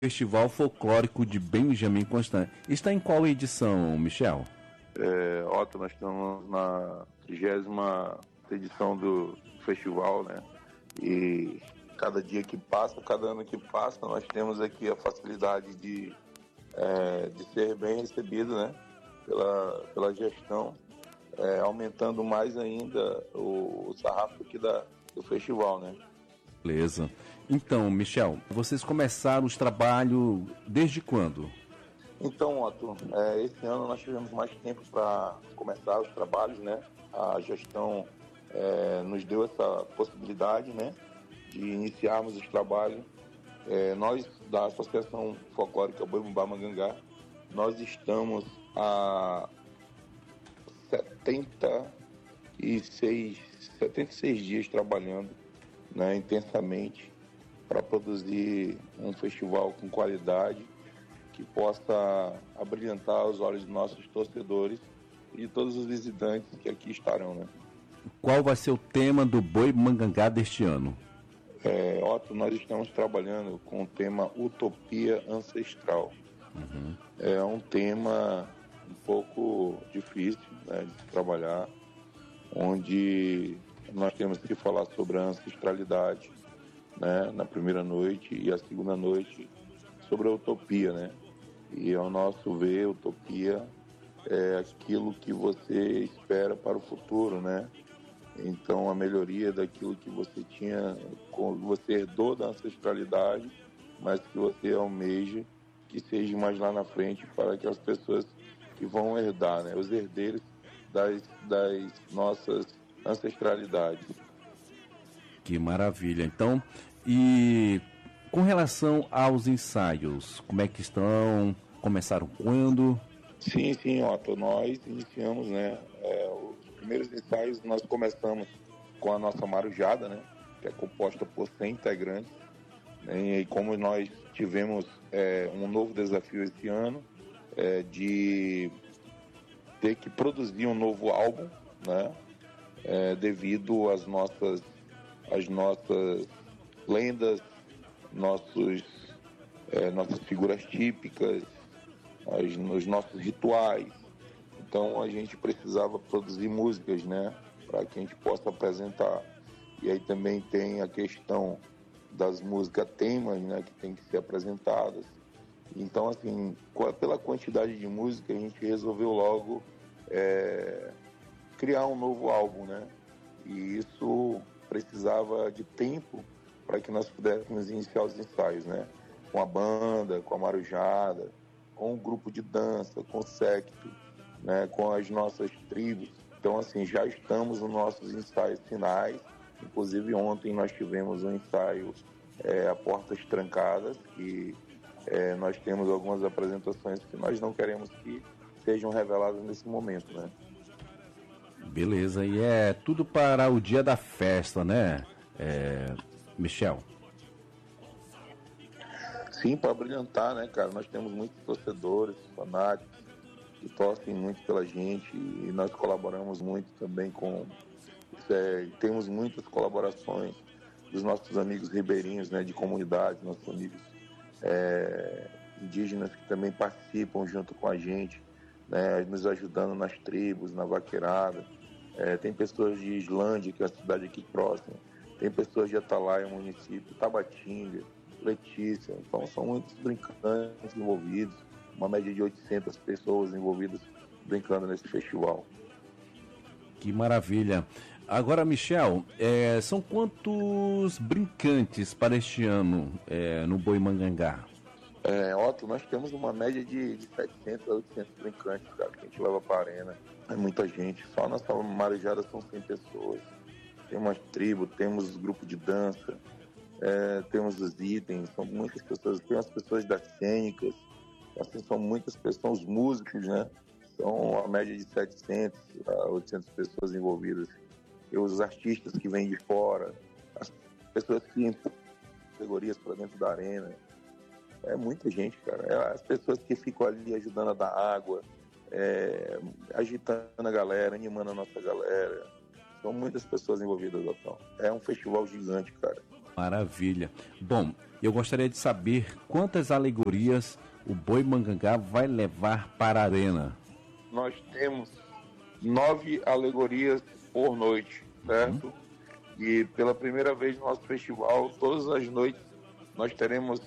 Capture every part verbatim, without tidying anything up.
Festival Folclórico de Benjamin Constant. Está em qual edição, Michel? É, Otto, nós estamos na trigésima edição do festival, né? E cada dia que passa, cada ano que passa, nós temos aqui a facilidade de, é, de ser bem recebido, né? Pela, pela gestão, é, aumentando mais ainda o, o sarrafo aqui da, do festival, né? Beleza. Então, Michel, vocês começaram os trabalhos desde quando? Então, Otto, é, esse ano nós tivemos mais tempo para começar os trabalhos, né? A gestão é, nos deu essa possibilidade, né? De iniciarmos os trabalhos. É, nós, da Associação Folclórica Boi Bumbá Mangangá, nós estamos há setenta e seis, setenta e seis dias trabalhando, né, intensamente para produzir um festival com qualidade que possa abrilhantar os olhos dos nossos torcedores e de todos os visitantes que aqui estarão, né? Qual vai ser o tema do Boi Mangangá deste ano? É, Otto, nós estamos trabalhando com o tema Utopia Ancestral. Uhum. É um tema um pouco difícil, né, de trabalhar, onde nós temos que falar sobre a ancestralidade, né, na primeira noite, e a segunda noite sobre a utopia, né? E ao nosso ver, utopia é aquilo que você espera para o futuro, né? Então, a melhoria daquilo que você tinha, você herdou da ancestralidade, mas que você almeja que seja mais lá na frente para que as pessoas que vão herdar, né? Os herdeiros das, das nossas ancestralidades. Que maravilha. Então, e com relação aos ensaios, como é que estão? Começaram quando? Sim, sim, Otto, nós iniciamos, né? É, os primeiros ensaios nós começamos com a nossa marujada, né? Que é composta por cem integrantes. Né, e como nós tivemos é, um novo desafio esse ano, é, de ter que produzir um novo álbum, né? É, devido às nossas, às nossas lendas, nossos, é, nossas figuras típicas, as, os nossos rituais. Então a gente precisava produzir músicas, né, para que a gente possa apresentar. E aí também tem a questão das músicas temas, né, que tem que ser apresentadas. Então, assim, pela quantidade de música, a gente resolveu logo é, criar um novo álbum, né? E isso precisava de tempo para que nós pudéssemos iniciar os ensaios, né? Com a banda, com a marujada, com o grupo de dança, com o séquito, né? Com as nossas tribos. Então, assim, já estamos nos nossos ensaios finais. Inclusive, ontem nós tivemos um ensaio é, a portas trancadas, que é, nós temos algumas apresentações que nós não queremos que sejam reveladas nesse momento, né? Beleza, e é tudo para o dia da festa, né, é, Michel? Sim, para brilhantar, né, cara? Nós temos muitos torcedores, fanáticos, que torcem muito pela gente, e nós colaboramos muito também com... É, temos muitas colaborações dos nossos amigos ribeirinhos, né, de comunidade, nossos amigos é, indígenas que também participam junto com a gente, né, nos ajudando nas tribos, na vaqueirada. É, tem pessoas de Islândia, que é a cidade aqui próxima, tem pessoas de Atalaia, município, Tabatinga, Letícia. Então são muitos brincantes envolvidos, uma média de oitocentas pessoas envolvidas brincando nesse festival. Que maravilha. Agora, Michel, é, são quantos brincantes para este ano é, no Boi Mangangá? É, Otto, nós temos uma média de, de setecentos a oitocentos brincantes, cara, que a gente leva para a arena. É muita gente. Só nossa marejada são cem pessoas. Tem umas tribos, temos grupo de dança, é, temos os itens, são muitas pessoas. Tem as pessoas das cênicas, assim, são muitas pessoas, os músicos, né? São a média de setecentas a oitocentas pessoas envolvidas. E os artistas que vêm de fora, as pessoas que empurram categorias para dentro da arena. É muita gente, cara. É as pessoas que ficam ali ajudando a dar água, é, agitando a galera, animando a nossa galera. São muitas pessoas envolvidas, Otão. É um festival gigante, cara. Maravilha. Bom, Eu gostaria de saber quantas alegorias o Boi Mangangá vai levar para a arena. Nós temos nove alegorias por noite, certo? Uhum. E pela primeira vez no nosso festival, todas as noites, nós teremos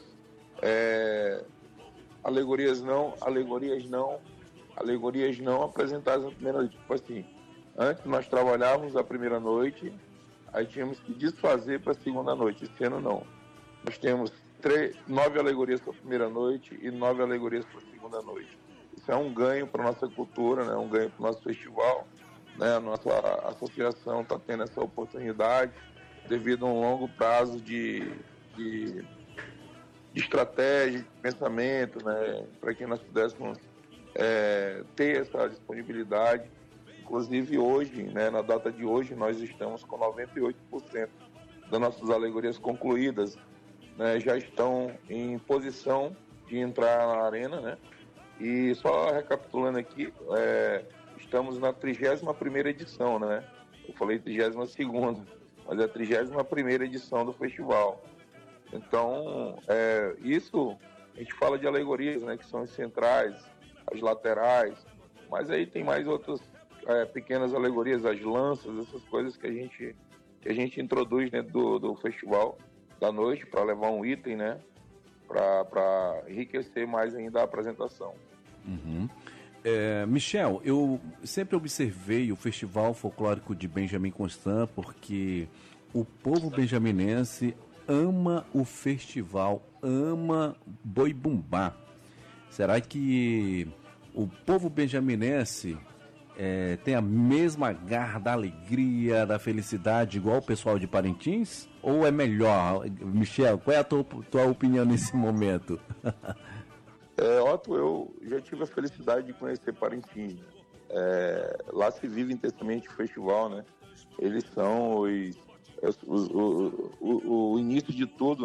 é, alegorias não, alegorias não, alegorias não apresentadas na primeira noite. Tipo assim, antes nós trabalhávamos a primeira noite, aí tínhamos que desfazer para a segunda noite. Esse ano não. Nós temos três, nove alegorias para a primeira noite e nove alegorias para a segunda noite. Isso é um ganho para a nossa cultura, né? Um ganho para o nosso festival. Né? A nossa associação está tendo essa oportunidade devido a um longo prazo de, de, de estratégia, de pensamento, né? Para que nós pudéssemos é, ter essa disponibilidade. Inclusive hoje, né, na data de hoje, nós estamos com noventa e oito por cento das nossas alegorias concluídas, né, já estão em posição de entrar na arena, né? E só recapitulando aqui, é, estamos na trigésima primeira edição, né? Eu falei trigésima segunda, mas é a trigésima primeira edição do festival. Então, é, isso, a gente fala de alegorias, né, que são as centrais, as laterais, mas aí tem mais outras é, pequenas alegorias, as lanças, essas coisas que a gente, que a gente introduz dentro do, do festival da noite para levar um item, né, para enriquecer mais ainda a apresentação. Uhum. É, Michel, eu sempre observei o Festival Folclórico de Benjamin Constant porque o povo benjaminense ama o festival, ama Boi Bumbá. Será que o povo benjaminense é, tem a mesma garra da alegria, da felicidade, igual o pessoal de Parintins? Ou é melhor? Michel, qual é a tua, tua opinião nesse momento? É, Otto, eu já tive a felicidade de conhecer Parintins. É, lá se vive intensamente o festival, né? Eles são os, os, os, o, o, o início de tudo.